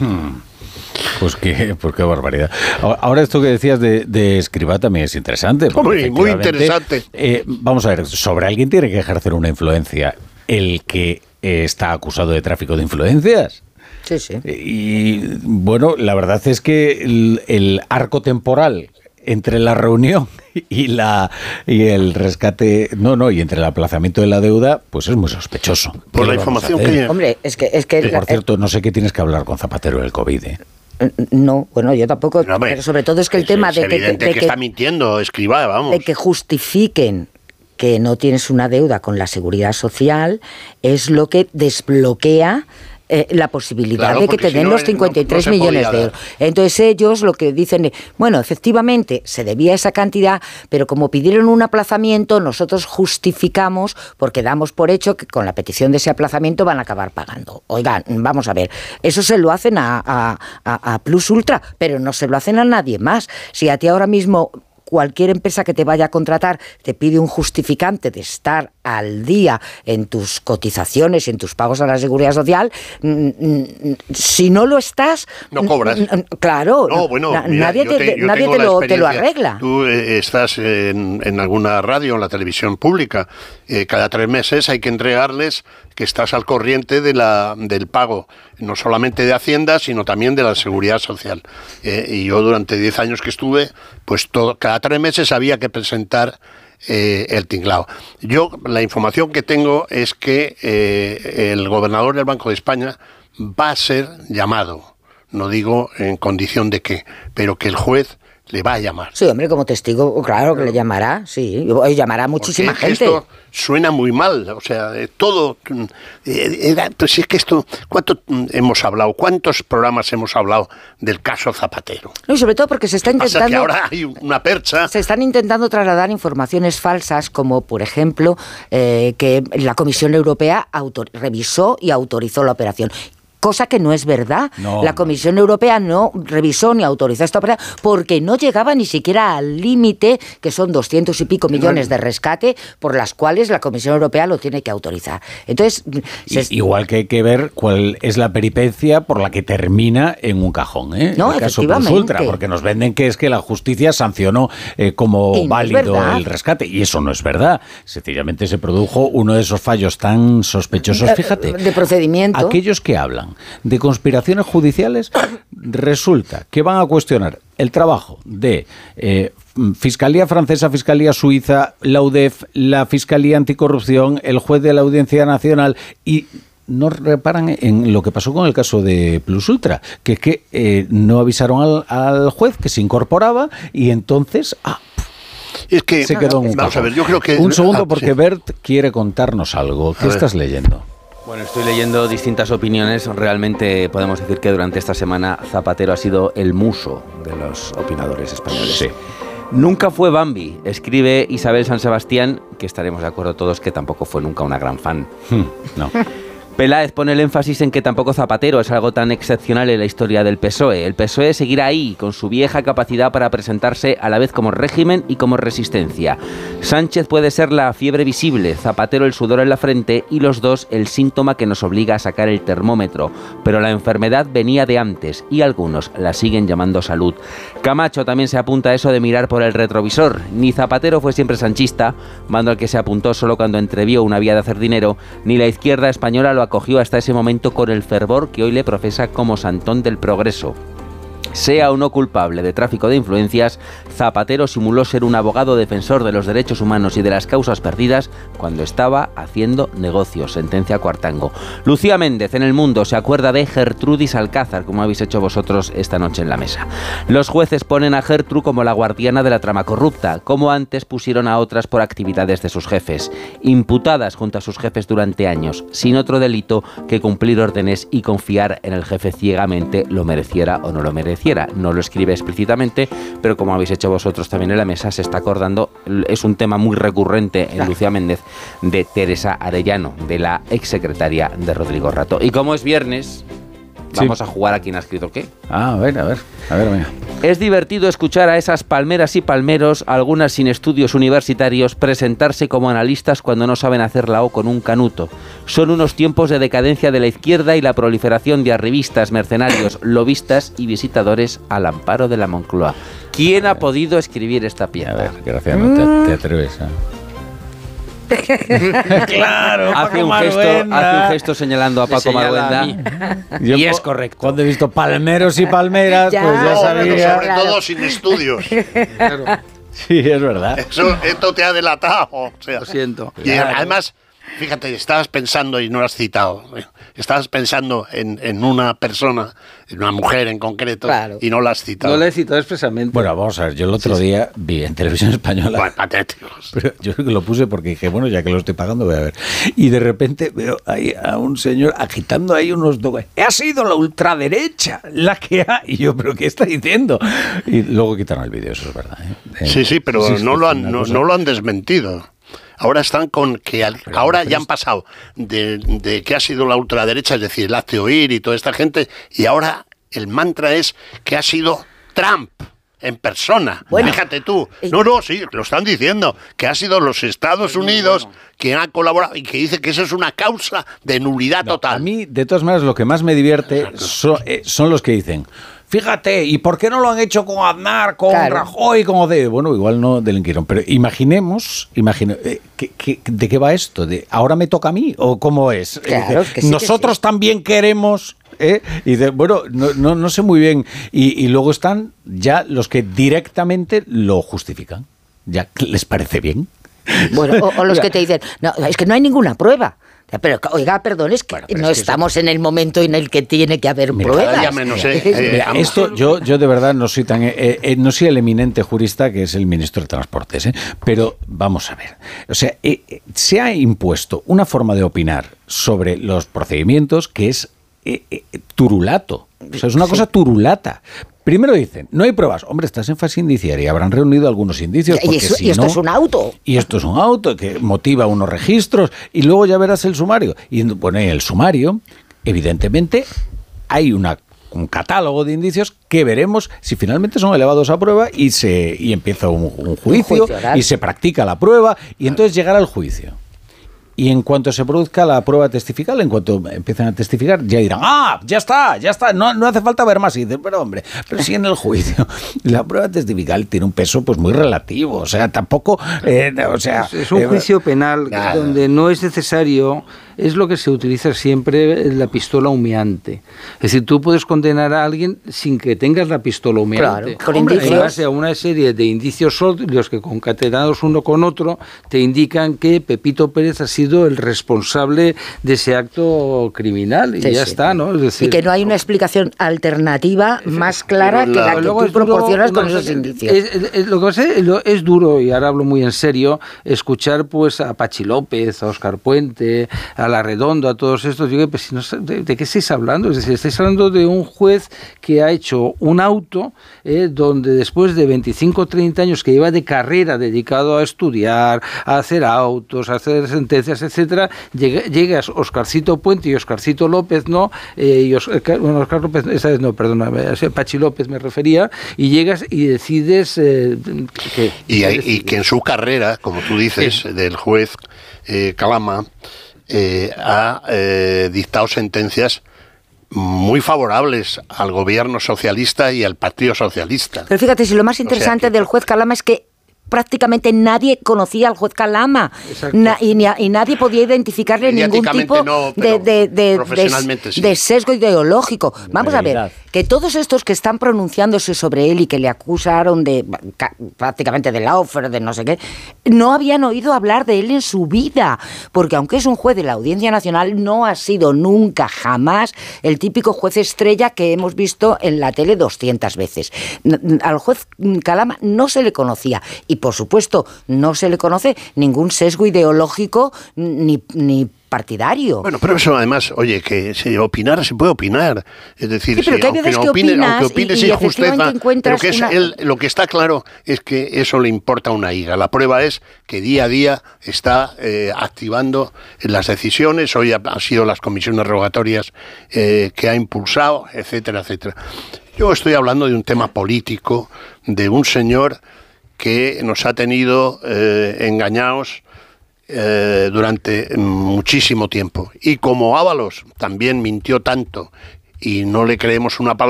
Pues qué barbaridad. Ahora esto que decías de Escrivá también es interesante. Muy interesante. Vamos a ver, sobre alguien tiene que ejercer una influencia. El que está acusado de tráfico de influencias. Sí, sí. Y bueno, la verdad es que el arco temporal entre la reunión y el rescate, y entre el aplazamiento de la deuda, pues es muy sospechoso. Por la información que... Hombre, es que por cierto, no sé qué tienes que hablar con Zapatero del COVID, No, bueno, yo tampoco, no, pero sobre todo es que el tema de que está mintiendo, Escrivá, vamos. De que justifiquen que no tienes una deuda con la Seguridad Social es lo que desbloquea la posibilidad de que te den los 53 millones de euros. Entonces ellos lo que dicen es, bueno, efectivamente se debía esa cantidad, pero como pidieron un aplazamiento, nosotros justificamos porque damos por hecho que con la petición de ese aplazamiento van a acabar pagando. Oigan, vamos a ver, eso se lo hacen a Plus Ultra, pero no se lo hacen a nadie más. Si a ti ahora mismo cualquier empresa que te vaya a contratar te pide un justificante de estar al día en tus cotizaciones, en tus pagos a la Seguridad Social, si no lo estás... No cobras. Claro, no, bueno, nadie te lo arregla. Tú estás en alguna radio, en la televisión pública, cada 3 meses hay que entregarles que estás al corriente del pago, no solamente de Hacienda, sino también de la Seguridad Social. Y yo durante 10 años que estuve, pues cada 3 meses había que presentar el tinglao. Yo, la información que tengo es que el gobernador del Banco de España va a ser llamado, no digo en condición de qué, pero que el juez le va a llamar. Sí, hombre, como testigo, claro que le llamará, sí, llamará a muchísima gente. Esto suena muy mal, o sea, todo, pues es que esto, ¿cuántos programas hemos hablado del caso Zapatero? No, y sobre todo porque se está intentando... Pasa que ahora hay una percha. Se están intentando trasladar informaciones falsas, como por ejemplo, que la Comisión Europea revisó y autorizó la operación. Cosa que no es verdad. No, la Comisión Europea no revisó ni autorizó esta operación porque no llegaba ni siquiera al límite, que son 200 y pico millones de rescate, por las cuales la Comisión Europea lo tiene que autorizar. Entonces, igual que hay que ver cuál es la peripecia por la que termina en un cajón, ¿eh? No, el caso efectivamente. Plus Ultra, porque nos venden que es que la justicia sancionó como válido el rescate, y eso no es verdad. Sencillamente se produjo uno de esos fallos tan sospechosos, fíjate. De procedimiento. Aquellos que hablan de conspiraciones judiciales, resulta que van a cuestionar el trabajo de Fiscalía Francesa, Fiscalía Suiza, la UDEF, la Fiscalía Anticorrupción, el juez de la Audiencia Nacional, y no reparan en lo que pasó con el caso de Plus Ultra, que es que no avisaron al juez que se incorporaba y entonces... es que se quedó en un vamos a ver, yo creo que... Un segundo, porque sí. Bert quiere contarnos algo. ¿Qué estás leyendo? Bueno, estoy leyendo distintas opiniones. Realmente podemos decir que durante esta semana Zapatero ha sido el muso de los opinadores españoles. Sí. Nunca fue Bambi, escribe Isabel San Sebastián, que estaremos de acuerdo todos que tampoco fue nunca una gran fan. No. Peláez pone el énfasis en que tampoco Zapatero es algo tan excepcional en la historia del PSOE. El PSOE seguirá ahí, con su vieja capacidad para presentarse a la vez como régimen y como resistencia. Sánchez puede ser la fiebre visible, Zapatero el sudor en la frente y los dos el síntoma que nos obliga a sacar el termómetro. Pero la enfermedad venía de antes y algunos la siguen llamando salud. Camacho también se apunta a eso de mirar por el retrovisor. Ni Zapatero fue siempre sanchista, bando al que se apuntó solo cuando entrevió una vía de hacer dinero, ni la izquierda española lo acogió hasta ese momento con el fervor que hoy le profesa como santón del progreso. Sea o no culpable de tráfico de influencias, Zapatero simuló ser un abogado defensor de los derechos humanos y de las causas perdidas cuando estaba haciendo negocios, sentencia Cuartango. Lucía Méndez en El Mundo se acuerda de Gertrudis Alcázar, como habéis hecho vosotros esta noche en la mesa. Los jueces ponen a Gertrude como la guardiana de la trama corrupta, como antes pusieron a otras por actividades de sus jefes, imputadas junto a sus jefes durante años, sin otro delito que cumplir órdenes y confiar en el jefe ciegamente, lo mereciera o no lo mereciera. No lo escribe explícitamente, pero como habéis hecho vosotros también en la mesa, se está acordando, es un tema muy recurrente en Lucía Méndez, de Teresa Arellano, de la exsecretaria de Rodrigo Rato. Y como es viernes, vamos a jugar a quién ha escrito qué. A ver, venga. Es divertido escuchar a esas palmeras y palmeros, algunas sin estudios universitarios, presentarse como analistas cuando no saben hacer la O con un canuto. Son unos tiempos de decadencia de la izquierda y la proliferación de arribistas, mercenarios, lobistas y visitadores al amparo de la Moncloa. ¿Quién ha podido escribir esta pieza? A ver, Graciano, te atreves a... Claro, hace un gesto señalando a Paco Maruenda. Y es correcto. Cuando he visto palmeros y palmeras, Ya, pues ya sabía. Sobre todo sin estudios. Claro, Sí, es verdad. Esto te ha delatado. O sea, lo siento. y además, fíjate, estabas pensando, y no lo has citado, estabas pensando en una persona, en una mujer en concreto, Claro. y no la has citado. No lo he citado expresamente. Bueno, vamos a ver, yo el otro día vi en Televisión Española... Bueno, patéticos. Pero yo creo que lo puse porque dije, bueno, ya que lo estoy pagando, voy a ver. Y de repente veo ahí a un señor agitando ahí unos documentos. Ha sido la ultraderecha la que ha... Y yo, ¿pero qué está diciendo? Y luego quitaron el vídeo, eso es verdad. Sí, pero sí, no, fue lo una han, cosa- no lo han desmentido. Ahora están con que... ahora ya han pasado de que ha sido la ultraderecha, es decir, el hazte oír y toda esta gente, y ahora el mantra es que ha sido Trump en persona. Bueno. Fíjate tú. No, sí, lo están diciendo, que ha sido los Estados Unidos quien ha colaborado y que dice que eso es una causa de nulidad total. A mí, de todas maneras, lo que más me divierte son los que dicen, fíjate, ¿y por qué no lo han hecho con Aznar, con Claro. Rajoy, con Ode? Bueno, igual no delinquieron, pero imaginemos, ¿de qué va esto? ¿De ahora me toca a mí? ¿O cómo es? Claro, que sí, nosotros que sí. también queremos... Y bueno, no sé muy bien. Y luego están ya los que directamente lo justifican. Ya les parece bien. Bueno, o los que te dicen, no, es que no hay ninguna prueba. Pero, oiga, perdón, es que Bueno, pero no es que estamos en el momento en el que tiene que haber Mira, pruebas. cada día menos, Mira, esto yo de verdad no soy tan no soy el eminente jurista que es el ministro de Transportes, pero vamos a ver. O sea, se ha impuesto una forma de opinar sobre los procedimientos que es turulato. O sea, es una cosa turulata. Primero dicen, no hay pruebas. Hombre, estás en fase indiciaria. Habrán reunido algunos indicios. Y, Porque eso- si y esto no- es un auto. Y esto es un auto que motiva unos registros y luego ya verás el sumario. Y bueno, en el sumario, evidentemente, hay un catálogo de indicios que veremos si finalmente son elevados a prueba y empieza un juicio juicio oral. y se practica la prueba y entonces llegará el juicio. Y en cuanto se produzca la prueba testifical, en cuanto empiecen a testificar, ya dirán, ya está, no hace falta ver más. Y dicen, pero hombre, pero si en el juicio la prueba testifical tiene un peso pues muy relativo, o sea, tampoco, Es un juicio penal donde no es necesario, es lo que se utiliza siempre, la pistola humeante. Es decir, tú puedes condenar a alguien sin que tengas la pistola humeante. Claro, con Hombre, en indicios. base a una serie de indicios sólidos que concatenados uno con otro te indican que Pepito Pérez ha sido el responsable de ese acto criminal y Sí, ya sí. está, ¿no? Es decir, Y que no hay una explicación alternativa más clara que la que luego tú es duro, proporcionas con una esos cosa- indicios. Lo que pasa es duro, y ahora hablo muy en serio, escuchar pues a Pachi López, a Óscar Puente, a La Redondo, a todos estos. Digo, pues, si no sé, ¿de qué estáis hablando? Es decir, estáis hablando de un juez que ha hecho un auto donde después de 25 o 30 años que lleva de carrera dedicado a estudiar, a hacer autos, a hacer sentencias, etcétera, llegas Oscarcito Puente y Oscarcito López, ¿no? Oscar López, esa vez no, perdóname, Pachi López me refería, y llegas y decides que... Y que en su carrera, como tú dices, del juez Calama, ha dictado sentencias muy favorables al gobierno socialista y al Partido Socialista. Pero fíjate, si lo más interesante que- del juez Calama es que prácticamente nadie conocía al juez Calama. Exacto. Y nadie podía identificarle ningún Mediáticamente tipo no, pero de profesionalmente sí. de sesgo ideológico. Vamos a ver, realidad. que todos estos que están pronunciándose sobre él y que le acusaron de prácticamente de lawfare, de no sé qué, no habían oído hablar de él en su vida, porque aunque es un juez de la Audiencia Nacional, no ha sido nunca, jamás, el típico juez estrella que hemos visto en la tele 200 veces. Al juez Calama no se le conocía y, por supuesto, no se le conoce ningún sesgo ideológico ni partidario. Bueno, pero eso además, oye, que se puede opinar. Es decir, sí, pero que hay veces que opines sin justeza, pero que lo que está claro es que eso le importa una higa. La prueba es que día a día está activando las decisiones. Hoy han sido las comisiones rogatorias que ha impulsado, etcétera, etcétera. Yo estoy hablando de un tema político, de un señor que nos ha tenido engañados durante muchísimo tiempo. Y como Ábalos también mintió tanto y no le creemos una palabra,